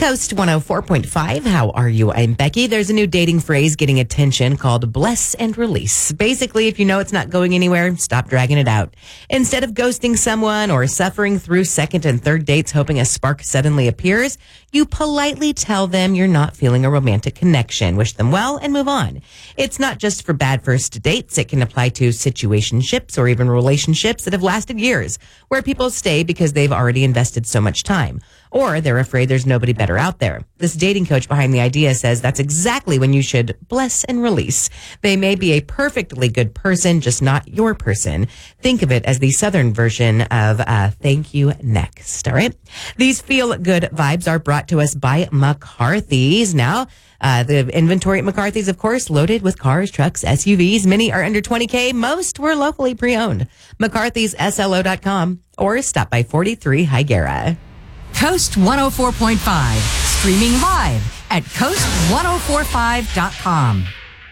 Coast 104.5. How are you? I'm Becky. There's a new dating phrase getting attention called bless and release. Basically, if you know it's not going anywhere, stop dragging it out. Instead of ghosting someone or suffering through second and third dates hoping a spark suddenly appears, you politely tell them you're not feeling a romantic connection, wish them well, and move on. It's not just for bad first dates. It can apply to situationships or even relationships that have lasted years, where people stay because they've already invested so much time, or they're afraid there's nobody better out there. This dating coach behind the idea says that's exactly when you should bless and release. They may be a perfectly good person, just not your person. Think of it as the Southern version of thank you next. All right. These feel good vibes are brought to us by McCarthy's. Now, the inventory at McCarthy's, of course, loaded with cars, trucks, SUVs. Many are under $20K. Most were locally pre-owned. McCarthy's SLO.com or stop by 43 Higuera. Coast 104.5, streaming live at coast1045.com.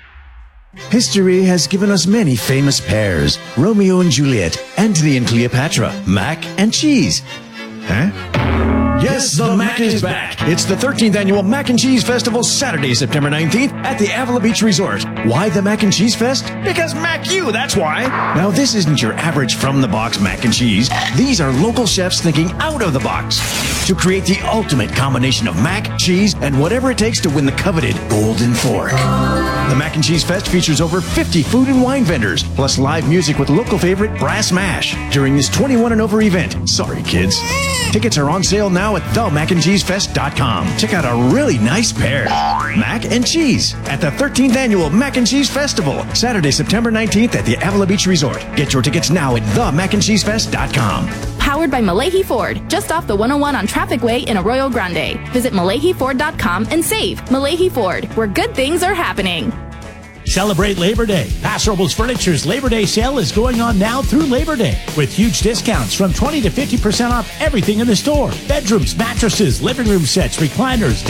History has given us many famous pairs: Romeo and Juliet, Antony and Cleopatra, mac and cheese. Huh? Yes, the Mac is back. It's the 13th annual Mac and Cheese Festival, Saturday, September 19th at the Avila Beach Resort. Why the Mac and Cheese Fest? Because Mac you, that's why. Now, this isn't your average from-the-box mac and cheese. These are local chefs thinking out of the box to create the ultimate combination of mac, cheese, and whatever it takes to win the coveted Golden Fork. The Mac and Cheese Fest features over 50 food and wine vendors, plus live music with local favorite Brass Mash during this 21 and over event. Sorry, kids. Tickets are on sale now at themacandcheesefest.com. Check out a really nice pair. Mac and cheese at the 13th annual Mac and Cheese Festival, Saturday, September 19th at the Avila Beach Resort. Get your tickets now at themacandcheesefest.com. Powered by Malahi Ford, just off the 101 on Traffic Way in Arroyo Grande. Visit MalahiFord.com and save. Malahi Ford, where good things are happening. Celebrate Labor Day. Paso Robles Furniture's Labor Day sale is going on now through Labor Day with huge discounts from 20 to 50% off everything in the store. Bedrooms, mattresses, living room sets, recliners,